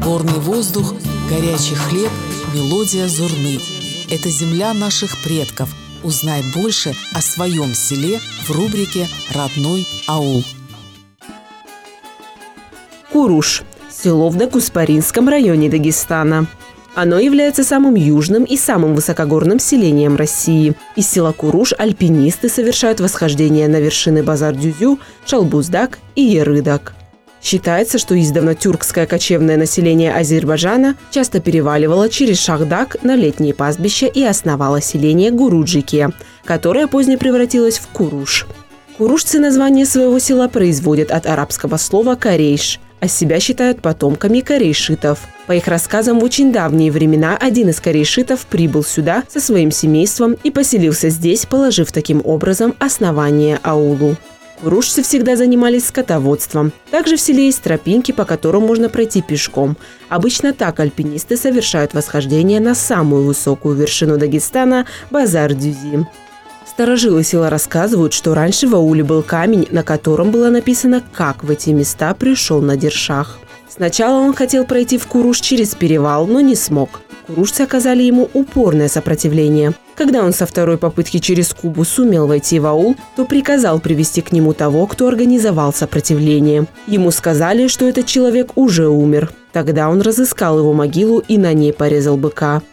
горный воздух, горячий хлеб, мелодия зурны. Это земля наших предков. Узнай больше о своем селе в рубрике «Родной аул». Куруш – село в Дакуспаринском районе Дагестана. Оно является самым южным и самым высокогорным селением России. Из села Куруш альпинисты совершают восхождение на вершины Базар-Дюзю, Чалбуздак и Ерыдак. Считается, что издавна тюркское кочевное население Азербайджана часто переваливало через Шахдаг на летние пастбища и основало селение Гуруджики, которое позднее превратилось в Куруш. Курушцы название своего села производят от арабского слова «корейш», а себя считают потомками корейшитов. По их рассказам, в очень давние времена один из корейшитов прибыл сюда со своим семейством и поселился здесь, положив таким образом основание аулу. Курушцы всегда занимались скотоводством. Также в селе есть тропинки, по которым можно пройти пешком. Обычно так альпинисты совершают восхождение на самую высокую вершину Дагестана – Базар-Дюзи. Старожилы села рассказывают, что раньше в ауле был камень, на котором было написано, как в эти места пришел Надир Шах. Сначала он хотел пройти в Куруш через перевал, но не смог. Курушцы оказали ему упорное сопротивление. Когда он со второй попытки через Кубу сумел войти в аул, то приказал привести к нему того, кто организовал сопротивление. Ему сказали, что этот человек уже умер. Тогда он разыскал его могилу и на ней порезал быка.